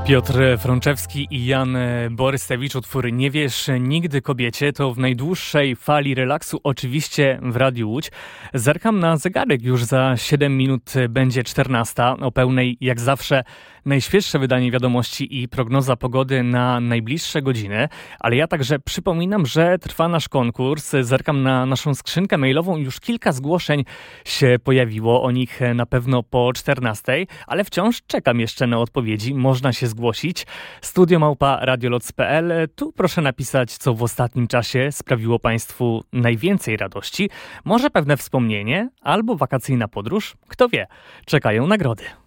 Piotr Frączewski i Jan Borysewicz, utwór Nie wiesz nigdy kobiecie, to w najdłuższej fali relaksu oczywiście w Radiu Łódź. Zerkam na zegarek, już za 7 minut będzie 14. O pełnej jak zawsze najświeższe wydanie wiadomości i prognoza pogody na najbliższe godziny. Ale ja także przypominam, że trwa nasz konkurs. Zerkam na naszą skrzynkę mailową. Już kilka zgłoszeń się pojawiło, o nich na pewno po 14, ale wciąż czekam jeszcze na odpowiedzi. Można się zgłosić. studio@radioloc.pl. Tu proszę napisać, co w ostatnim czasie sprawiło Państwu najwięcej radości. Może pewne wspomnienie albo wakacyjna podróż. Kto wie, czekają nagrody.